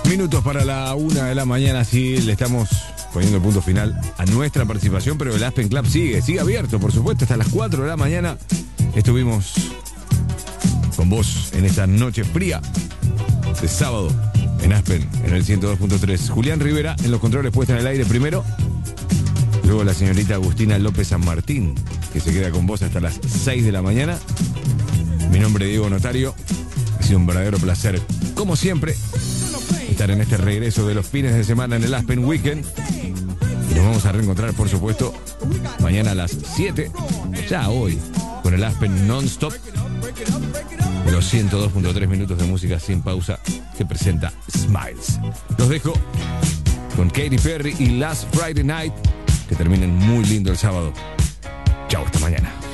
Minutos para la 1 de la mañana, sí, le estamos poniendo el punto final a nuestra participación, pero el Aspen Club sigue abierto, por supuesto, hasta las 4 de la mañana. Estuvimos con vos en esta noche fría de sábado en Aspen, en el 102.3. Julián Rivera en los controles, puesta en el aire primero. Luego la señorita Agustina López San Martín, que se queda con vos hasta las 6 de la mañana. Mi nombre es Diego Notario. Ha sido un verdadero placer, como siempre, estar en este regreso de los fines de semana en el Aspen Weekend. Y nos vamos a reencontrar, por supuesto, mañana a las 7, ya hoy, con el Aspen Non-Stop, de los 102.3 minutos de música sin pausa que presenta Smiles. Los dejo con Katy Perry y Last Friday Night, que terminen muy lindo el sábado. Chao, hasta mañana.